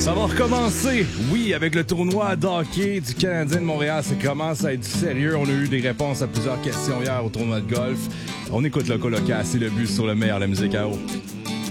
Ça va recommencer, oui, avec le tournoi d'hockey du Canadien de Montréal. Ça commence à être du sérieux. On a eu des réponses à plusieurs questions hier au tournoi de golf. On écoute le colocasse et le but sur le meilleur, la musique à eau.